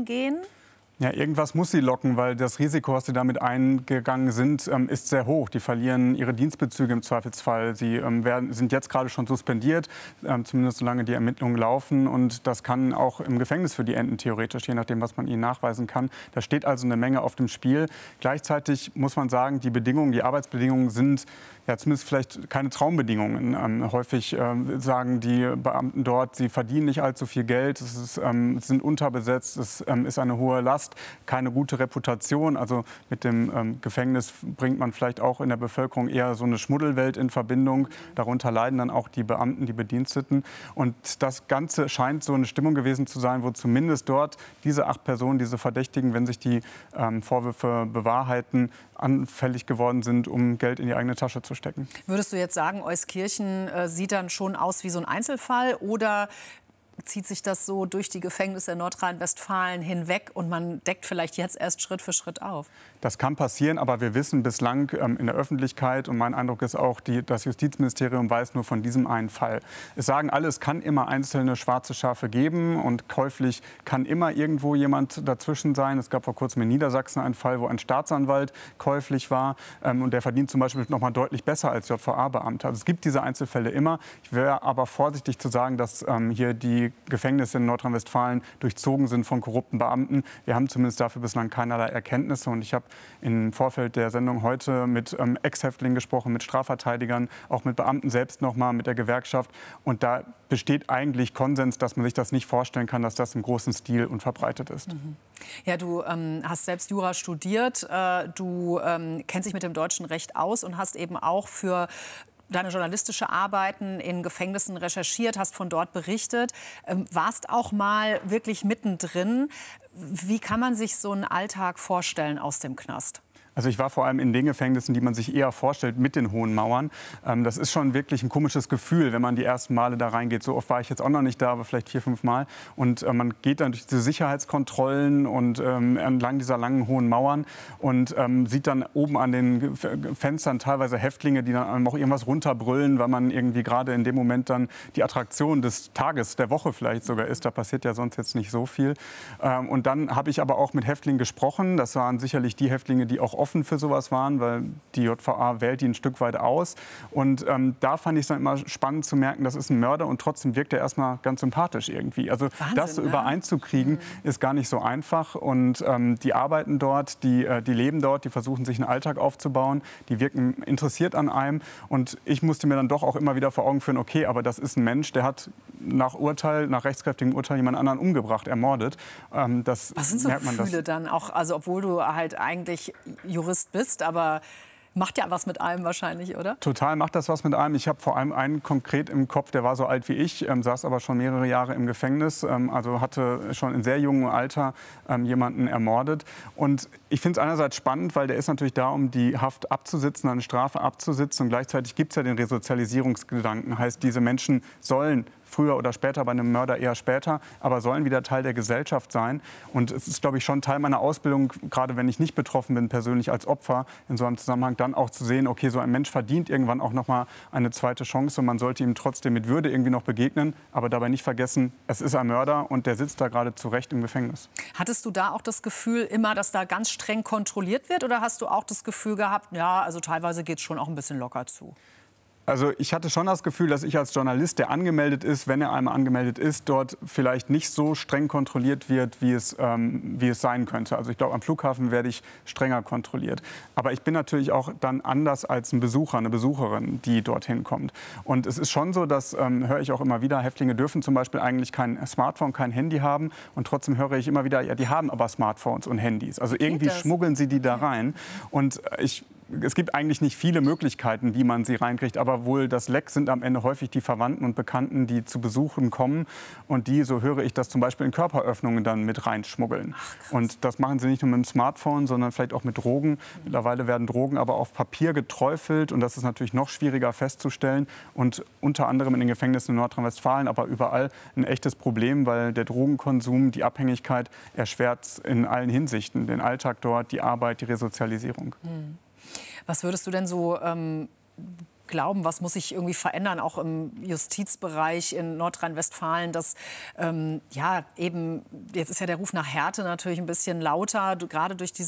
reingehen? Ja, irgendwas muss sie locken, weil das Risiko, was sie damit eingegangen sind, ist sehr hoch. Die verlieren ihre Dienstbezüge im Zweifelsfall. Sie sind jetzt gerade schon suspendiert, zumindest solange die Ermittlungen laufen. Und das kann auch im Gefängnis für die enden, theoretisch, je nachdem, was man ihnen nachweisen kann. Da steht also eine Menge auf dem Spiel. Gleichzeitig muss man sagen, die Bedingungen, die Arbeitsbedingungen sind ja zumindest vielleicht keine Traumbedingungen. Häufig sagen die Beamten dort, sie verdienen nicht allzu viel Geld, es sind unterbesetzt, es ist eine hohe Last, keine gute Reputation. Also mit dem Gefängnis bringt man vielleicht auch in der Bevölkerung eher so eine Schmuddelwelt in Verbindung. Darunter leiden dann auch die Beamten, die Bediensteten. Und das Ganze scheint so eine Stimmung gewesen zu sein, wo zumindest dort diese 8 Personen, diese Verdächtigen, wenn sich die Vorwürfe bewahrheiten, anfällig geworden sind, um Geld in die eigene Tasche zu stecken. Würdest du jetzt sagen, Euskirchen sieht dann schon aus wie so ein Einzelfall, oder zieht sich das so durch die Gefängnisse in Nordrhein-Westfalen hinweg und man deckt vielleicht jetzt erst Schritt für Schritt auf? Das kann passieren, aber wir wissen bislang in der Öffentlichkeit, und mein Eindruck ist auch, das Justizministerium weiß nur von diesem einen Fall. Es sagen alle, es kann immer einzelne schwarze Schafe geben und käuflich kann immer irgendwo jemand dazwischen sein. Es gab vor kurzem in Niedersachsen einen Fall, wo ein Staatsanwalt käuflich war und der verdient zum Beispiel noch mal deutlich besser als JVA-Beamter. Also es gibt diese Einzelfälle immer. Ich wäre aber vorsichtig zu sagen, dass hier die Gefängnisse in Nordrhein-Westfalen durchzogen sind von korrupten Beamten. Wir haben zumindest dafür bislang keinerlei Erkenntnisse. Und ich habe im Vorfeld der Sendung heute mit Ex-Häftlingen gesprochen, mit Strafverteidigern, auch mit Beamten selbst noch mal, mit der Gewerkschaft. Und da besteht eigentlich Konsens, dass man sich das nicht vorstellen kann, dass das im großen Stil und verbreitet ist. Mhm. Ja, du hast selbst Jura studiert, du kennst dich mit dem deutschen Recht aus und hast eben auch für deine journalistische Arbeiten in Gefängnissen recherchiert, hast von dort berichtet, warst auch mal wirklich mittendrin. Wie kann man sich so einen Alltag vorstellen aus dem Knast? Also ich war vor allem in den Gefängnissen, die man sich eher vorstellt, mit den hohen Mauern. Das ist schon wirklich ein komisches Gefühl, wenn man die ersten Male da reingeht. So oft war ich jetzt auch noch nicht da, aber vielleicht 4, 5 Mal. Und man geht dann durch diese Sicherheitskontrollen und entlang dieser langen, hohen Mauern und sieht dann oben an den Fenstern teilweise Häftlinge, die dann auch irgendwas runterbrüllen, weil man irgendwie gerade in dem Moment dann die Attraktion des Tages, der Woche vielleicht sogar ist. Da passiert ja sonst jetzt nicht so viel. Und dann habe ich aber auch mit Häftlingen gesprochen. Das waren sicherlich die Häftlinge, die auch offen für sowas waren, weil die JVA wählt die ein Stück weit aus. Und da fand ich es dann immer spannend zu merken, das ist ein Mörder und trotzdem wirkt er erstmal ganz sympathisch irgendwie. Also Wahnsinn, das so ne? übereinzukriegen, ist gar nicht so einfach. Und die arbeiten dort, die leben dort, die versuchen sich einen Alltag aufzubauen, die wirken interessiert an einem. Und ich musste mir dann doch auch immer wieder vor Augen führen, okay, aber das ist ein Mensch, der hat nach rechtskräftigem Urteil jemand anderen umgebracht, ermordet. Was sind so Gefühle dann auch, also obwohl du halt eigentlich Jurist bist, aber macht ja was mit einem wahrscheinlich, oder? Total macht das was mit einem. Ich habe vor allem einen konkret im Kopf, der war so alt wie ich, saß aber schon mehrere Jahre im Gefängnis, also hatte schon in sehr jungem Alter jemanden ermordet. Und ich finde es einerseits spannend, weil der ist natürlich da, um die Haft abzusitzen, eine Strafe abzusitzen. Und gleichzeitig gibt es ja den Resozialisierungsgedanken. Heißt, diese Menschen sollen früher oder später, bei einem Mörder eher später, aber sollen wieder Teil der Gesellschaft sein. Und es ist, glaube ich, schon Teil meiner Ausbildung, gerade wenn ich nicht betroffen bin, persönlich als Opfer, in so einem Zusammenhang dann auch zu sehen, okay, so ein Mensch verdient irgendwann auch noch mal eine zweite Chance und man sollte ihm trotzdem mit Würde irgendwie noch begegnen, aber dabei nicht vergessen, es ist ein Mörder und der sitzt da gerade zu Recht im Gefängnis. Hattest du da auch das Gefühl immer, dass da ganz streng kontrolliert wird, oder hast du auch das Gefühl gehabt, ja, also teilweise geht es schon auch ein bisschen locker zu? Also ich hatte schon das Gefühl, dass ich als Journalist, der angemeldet ist, wenn er einmal angemeldet ist, dort vielleicht nicht so streng kontrolliert wird, wie es sein könnte. Also ich glaube, am Flughafen werde ich strenger kontrolliert. Aber ich bin natürlich auch dann anders als ein Besucher, eine Besucherin, die dorthin kommt. Und es ist schon so, das höre ich auch immer wieder, Häftlinge dürfen zum Beispiel eigentlich kein Smartphone, kein Handy haben. Und trotzdem höre ich immer wieder, ja, die haben aber Smartphones und Handys. Also irgendwie schmuggeln sie die da rein. Und es gibt eigentlich nicht viele Möglichkeiten, wie man sie reinkriegt, aber wohl das Leck sind am Ende häufig die Verwandten und Bekannten, die zu Besuchen kommen und die, so höre ich das, zum Beispiel in Körperöffnungen dann mit reinschmuggeln. Und das machen sie nicht nur mit dem Smartphone, sondern vielleicht auch mit Drogen. Mittlerweile werden Drogen aber auf Papier geträufelt und das ist natürlich noch schwieriger festzustellen und unter anderem in den Gefängnissen in Nordrhein-Westfalen, aber überall ein echtes Problem, weil der Drogenkonsum, die Abhängigkeit erschwert in allen Hinsichten, den Alltag dort, die Arbeit, die Resozialisierung. Was würdest du denn so glauben, was muss sich irgendwie verändern, auch im Justizbereich in Nordrhein-Westfalen, dass ja eben, jetzt ist ja der Ruf nach Härte natürlich ein bisschen lauter, gerade durch diese